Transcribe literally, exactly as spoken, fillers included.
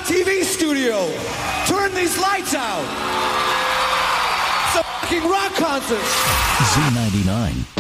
T V studio. Turn these lights out. It's a fucking rock concert. Z ninety-nine.